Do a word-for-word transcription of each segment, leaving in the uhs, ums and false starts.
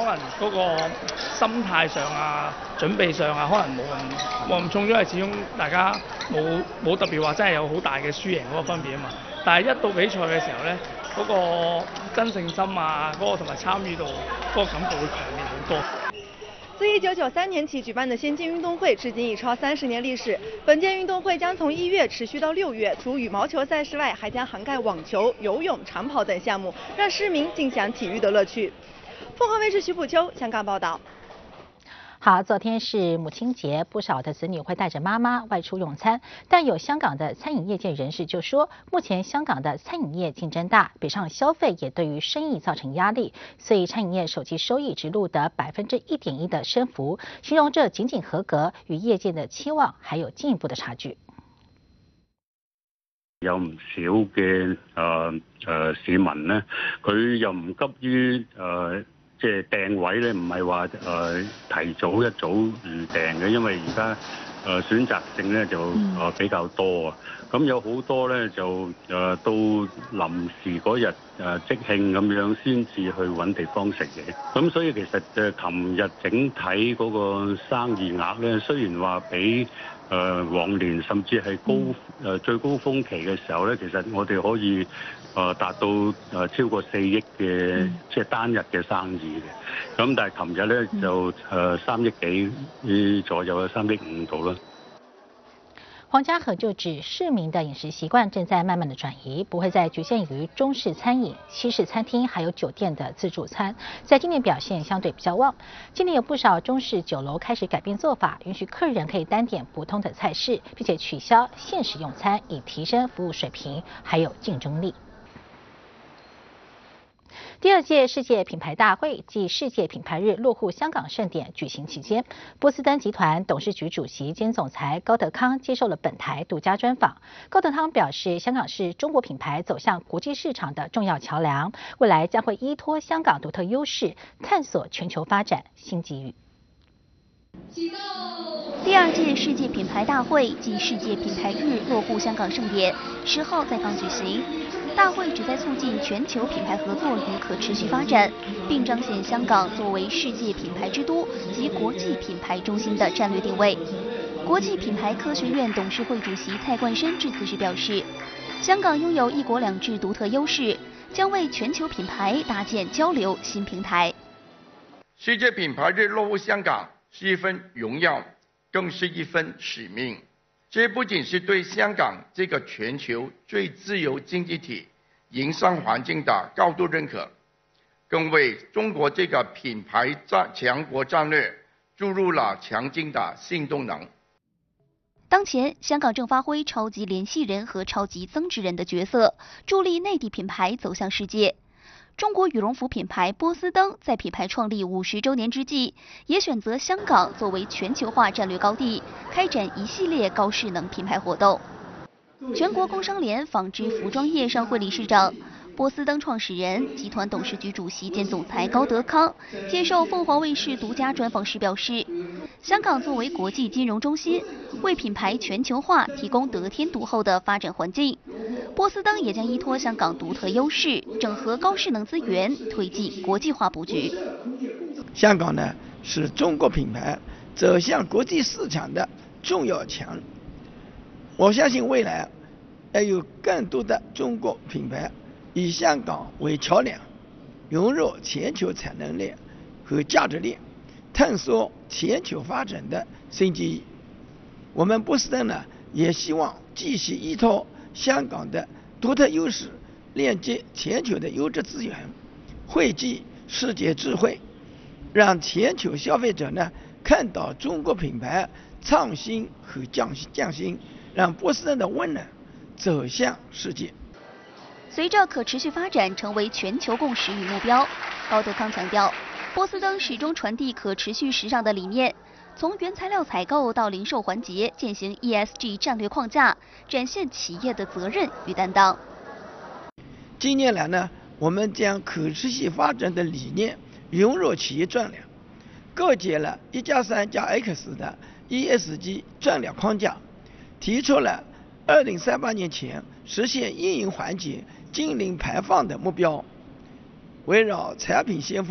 能嗰個心態上啊、準備上啊，可能冇咁冇咁重，因為始終大家冇冇特別話真係有好大嘅輸贏嗰個分別啊嘛。但係一到比賽嘅時候咧，嗰、個真勝心啊，嗰、個同埋參與度嗰、個感覺會強烈好多。 自一九九三年起舉辦的先進運動會，至今已超三十年歷史。本屆運動會將從一月持續到六月，除羽毛球賽事外，還將涵蓋網球、游泳、長跑等項目，讓市民盡享體育的樂趣。鳳凰衛視徐補秋香港報道。 好，昨天是母親節，不少的子女會帶着媽媽外出用餐，但有香港的餐飲業界人士就說，目前香港的餐飲業競爭大，北上消費也對於生意造成壓力，所以餐飲業首季收益只錄得百分之一點一的升幅，形容這僅僅合格，與業界的期望還有進一步的差距。 有唔少嘅誒誒市民呢，佢又唔急於誒。呃即係訂位咧，唔係話誒提早一早預訂嘅，因為而家誒選擇性咧就誒比較多啊。咁有好多咧就誒到臨時嗰日誒即興咁樣先至去揾地方食嘅。咁所以其實誒琴日整體嗰個生意額咧，雖然話比誒往年甚至係高誒最高峰期嘅時候咧，其實我哋可以誒達到誒超過四億嘅即係單日嘅生意嘅。咁但係琴日咧就誒三億幾左右啦，三億五度啦。 黃家和就指，市民的飲食習慣正在慢慢的轉移，不會再局限於中式餐飲、西式餐廳，還有酒店的自助餐，在今年表現相對比較旺。今年有不少中式酒樓開始改變做法，允許客人可以單點普通的菜式，並且取消限時用餐，以提升服務水平，還有競爭力。第二屆世界品牌大會暨世界品牌日落戶香港盛典舉行期間，波司登集團董事局主席兼總裁高德康接受了本台獨家專訪。高德康表示，香港是中國品牌走向國際市場的重要橋樑，未來將會依託香港獨特優勢，探索全球發展新機遇。 第二屆世界品牌大會暨世界品牌日落戶香港盛典，十號在港舉行。大會旨在促進全球品牌合作與可持續發展，並彰顯香港作為世界品牌之都及國際品牌中心的戰略定位。國際品牌科學院董事會主席蔡冠深致辭時表示，香港擁有一國兩制獨特優勢，將為全球品牌搭建交流新平台。 世界品牌日落戶香港是一份榮耀，更是一份使命。這不僅是對香港這個全球最自由經濟體營商環境的高度認可，更為中國這個品牌戰強國戰略注入了強勁的新動能。 當前，香港正發揮超級聯繫人和超級增值人的角色，助力內地品牌走向世界。中國羽絨服品牌波司登在品牌創立五十週年之際，也選擇香港作為全球化戰略高地，開展一系列高勢能品牌活動。全國工商聯紡織服裝業商會理事長、波司登創始人、集團董事局主席兼總裁高德康接受鳳凰衛視獨家專訪時表示，香港作為國際金融中心，為品牌全球化提供得天獨厚的發展環境。波司登也將依託香港獨特優勢，整合高勢能資源，推進國際化佈局。 香港呢，是中國品牌走向國際市場的重要牆。我相信未來要有更多的中國品牌以香港為橋樑，融入全球產能鏈和價值鏈，探索全球發展的新機遇。我們波司登呢，也希望繼續依託香港的獨特優勢，鏈接全球的優質資源，匯聚世界智慧，讓全球消費者呢看到中國品牌創新和匠匠心，讓波司登的溫暖走向世界。 隨着可持續發展成為全球共識與目標，高德康強調，波司登始終傳遞可持續時尚的理念，從原材料採購到零售環節踐行 E S G 戰略框架，展現企業的責任與擔當。 近年來呢，我們將可持續發展的理念融入企業戰略，構建了一加三加 X 的 E S G 戰略框架，提出了二零三八年前實現運營環節淨零排放的目標，圍繞產品先鋒、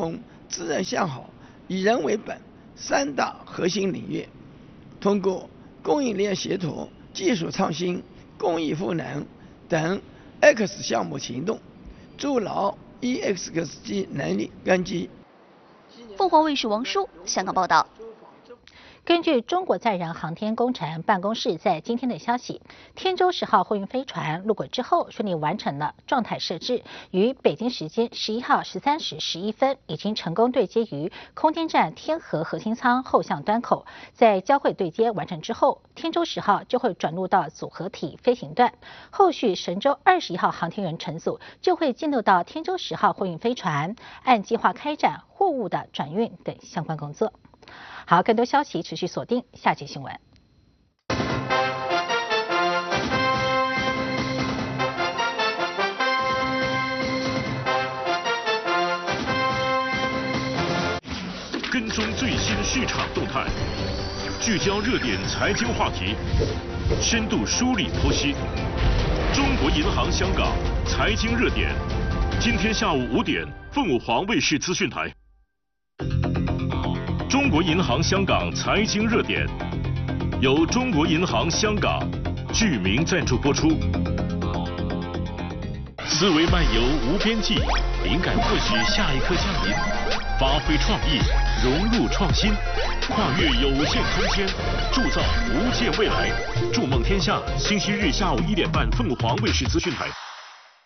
自然向好、以人为本三大核心领域，通过供应链协同、技术创新、工艺赋能等 X 项目行动，筑牢 E X G 能力根基。 凤凰卫视王舒香港报道。 根据中国载人航天工程办公室在今天的消息，天舟十号货运飞船入轨之后，顺利完成了状态设置，于北京时间十一号十三时十一分，已经成功对接于空间站天河核心舱后向端口。在交会对接完成之后，天舟十号就会转入到组合体飞行段，后续神舟二十一号航天员乘组就会进入到天舟十号货运飞船，按计划开展货物的转运等相关工作。好，更多消息持续锁定下节新闻。 跟踪最新市场动态，聚焦热点财经话题，深度梳理剖析。中国银行香港财经热点，今天下午五点，凤凰卫视资讯台。中国银行香港财经热点由中国银行香港具名赞助播出。思维漫游无边际，灵感或许下一刻降临。发挥创意，融入创新，跨越有限空间，铸造无限未来。筑梦天下，星期日下午一点半，凤凰卫视资讯台。